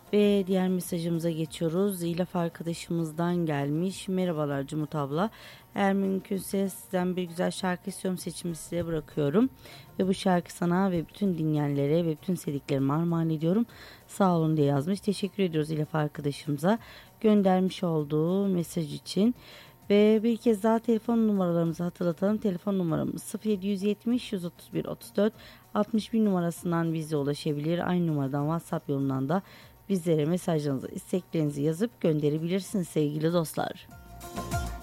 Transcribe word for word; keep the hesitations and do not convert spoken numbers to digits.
Ve diğer mesajımıza geçiyoruz. İlaf arkadaşımızdan gelmiş. Merhabalar Cumhut abla. Eğer mümkünse sizden bir güzel şarkı istiyorum, seçimi size bırakıyorum. Ve bu şarkı sana ve bütün dinleyenlere ve bütün sevdiklerime armağan ediyorum. Sağ olun diye yazmış. Teşekkür ediyoruz İlaf arkadaşımıza göndermiş olduğu mesaj için. Ve bir kez daha telefon numaralarımızı hatırlatalım. Telefon numaramız sıfır yedi yüz yetmiş yüz otuz bir otuz dört altmış bir numarasından bize ulaşabilir. Aynı numaradan WhatsApp yolundan da bizlere mesajlarınızı, isteklerinizi yazıp gönderebilirsiniz sevgili dostlar.